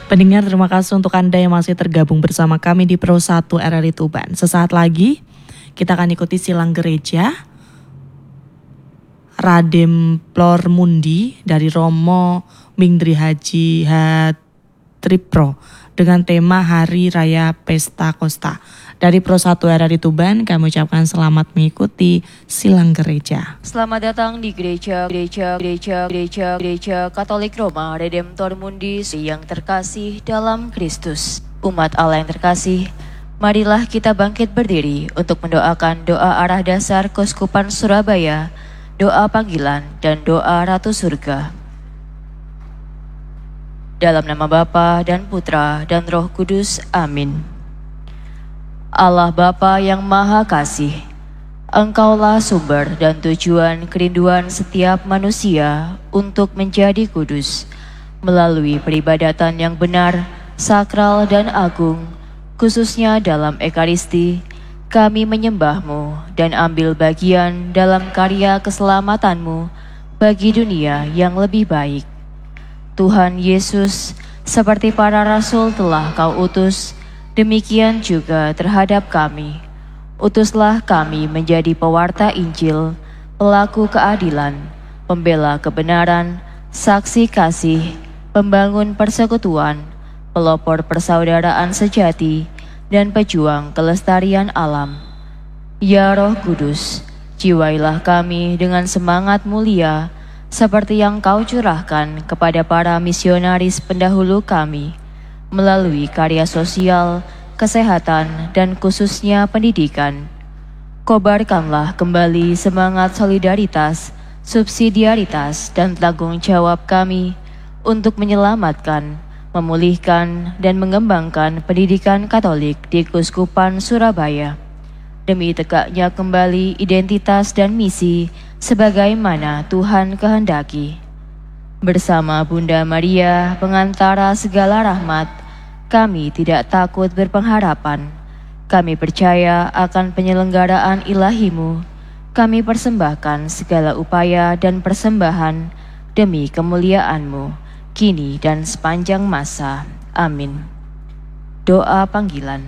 Pendengar, terima kasih untuk Anda yang masih tergabung bersama kami di Pro 1 RRI Tuban. Sesaat lagi kita akan ikuti silang gereja Radem Plor Mundi dari Romo Mingdri Haji Hatripro dengan tema Hari Raya Pesta Kosta. Dari Pro 1 RRI Tuban kami ucapkan selamat mengikuti silang gereja. Selamat datang di gereja Katolik Roma Redemptor Mundi yang terkasih dalam Kristus. Umat Allah yang terkasih, marilah kita bangkit berdiri untuk mendoakan doa arah dasar Keuskupan Surabaya, doa panggilan dan doa Ratu Surga. Dalam nama Bapa dan Putra dan Roh Kudus, amin. Allah Bapa yang Maha Kasih, Engkaulah sumber dan tujuan kerinduan setiap manusia untuk menjadi kudus. Melalui peribadatan yang benar, sakral dan agung, khususnya dalam Ekaristi, kami menyembah-Mu dan ambil bagian dalam karya keselamatan-Mu bagi dunia yang lebih baik. Tuhan Yesus, seperti para rasul telah Kau utus, demikian juga terhadap kami. Utuslah kami menjadi pewarta Injil, pelaku keadilan, pembela kebenaran, saksi kasih, pembangun persekutuan, pelopor persaudaraan sejati, dan pejuang kelestarian alam. Ya Roh Kudus, jiwailah kami dengan semangat mulia, seperti yang Kau curahkan kepada para misionaris pendahulu kami, melalui karya sosial, kesehatan, dan khususnya pendidikan. Kobarkanlah kembali semangat solidaritas, subsidiaritas, dan tanggung jawab kami untuk menyelamatkan, memulihkan, dan mengembangkan pendidikan Katolik di Keuskupan Surabaya, demi tegaknya kembali identitas dan misi sebagaimana Tuhan kehendaki. Bersama Bunda Maria, pengantara segala rahmat, kami tidak takut berpengharapan. Kami percaya akan penyelenggaraan ilahi-Mu. Kami persembahkan segala upaya dan persembahan demi kemuliaan-Mu, kini dan sepanjang masa. Amin. Doa panggilan.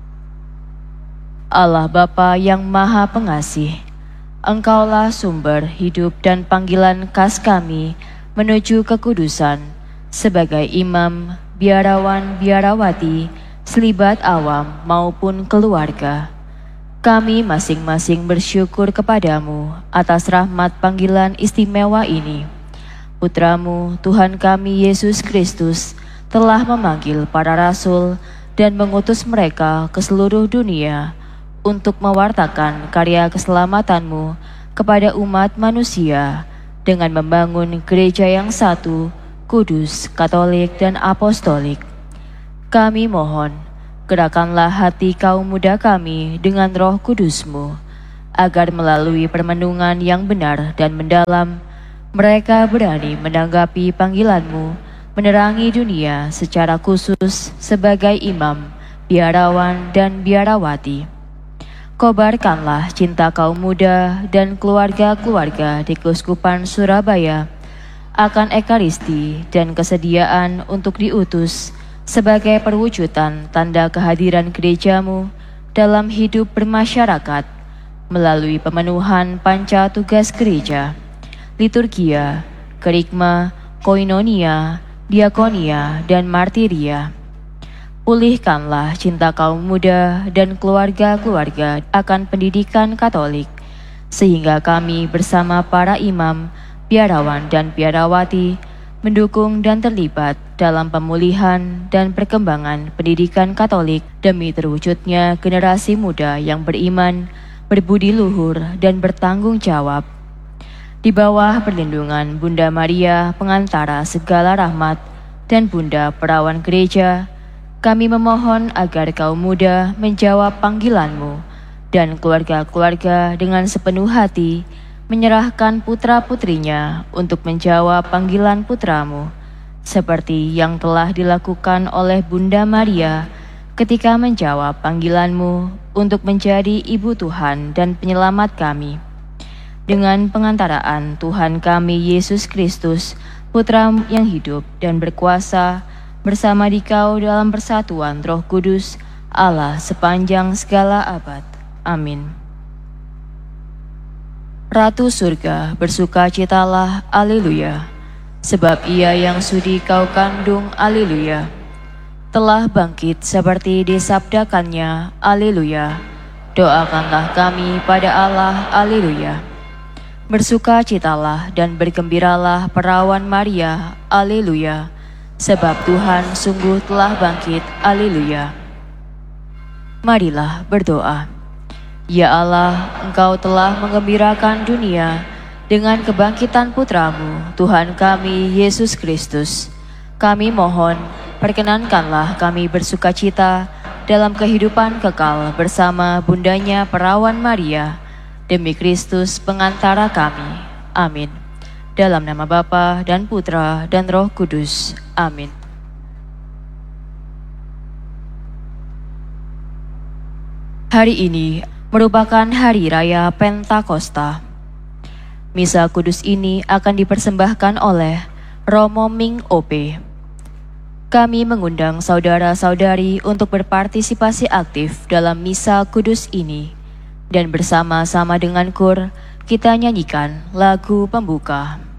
Allah Bapa yang Maha Pengasih, Engkaulah sumber hidup dan panggilan khas kami menuju kekudusan sebagai imam, biarawan, biarawati, selibat awam maupun keluarga. Kami masing-masing bersyukur kepadamu atas rahmat panggilan istimewa ini. Putramu, Tuhan kami Yesus Kristus, telah memanggil para rasul dan mengutus mereka ke seluruh dunia untuk mewartakan karya keselamatanmu kepada umat manusia dengan membangun gereja yang satu, kudus, katolik, dan apostolik. Kami mohon, gerakanlah hati kaum muda kami dengan Roh Kudus-Mu, agar melalui permenungan yang benar dan mendalam, mereka berani menanggapi panggilan-Mu, menerangi dunia secara khusus sebagai imam, biarawan, dan biarawati. Kobarkanlah cinta kaum muda dan keluarga-keluarga di Keuskupan Surabaya akan Ekaristi dan kesediaan untuk diutus sebagai perwujudan tanda kehadiran gereja-Mu dalam hidup bermasyarakat melalui pemenuhan panca tugas gereja, liturgia, kerigma, koinonia, diakonia, dan martiria. Pulihkanlah cinta kaum muda dan keluarga-keluarga akan pendidikan Katolik, sehingga kami bersama para imam, biarawan, dan biarawati mendukung dan terlibat dalam pemulihan dan perkembangan pendidikan Katolik demi terwujudnya generasi muda yang beriman, berbudi luhur, dan bertanggung jawab. Di bawah perlindungan Bunda Maria, pengantara segala rahmat, dan Bunda Perawan Gereja, kami memohon agar kaum muda menjawab panggilan-Mu dan keluarga-keluarga dengan sepenuh hati menyerahkan putra-putrinya untuk menjawab panggilan putra-Mu, seperti yang telah dilakukan oleh Bunda Maria ketika menjawab panggilan-Mu untuk menjadi Ibu Tuhan dan Penyelamat kami. Dengan pengantaraan Tuhan kami Yesus Kristus, Putra yang hidup dan berkuasa, bersama dikau dalam persatuan Roh Kudus, Allah sepanjang segala abad. Amin. Ratu surga, bersukacitalah, Haleluya. Sebab ia yang sudi kau kandung, Haleluya, telah bangkit seperti disabdakannya, Haleluya. Doakanlah kami pada Allah, Haleluya. Bersukacitalah dan bergembiralah perawan Maria, Haleluya. Sebab Tuhan sungguh telah bangkit, Haleluya. Marilah berdoa. Ya Allah, Engkau telah menggembirakan dunia dengan kebangkitan Putramu, Tuhan kami, Yesus Kristus. Kami mohon, perkenankanlah kami bersukacita dalam kehidupan kekal bersama bundanya perawan Maria, demi Kristus pengantara kami. Amin. Dalam nama Bapa dan Putra dan Roh Kudus. Amin. Hari ini merupakan hari raya Pentakosta. Misa kudus ini akan dipersembahkan oleh Romo Ming OP. Kami mengundang saudara-saudari untuk berpartisipasi aktif dalam misa kudus ini, dan bersama-sama dengan KUR kita nyanyikan lagu pembuka.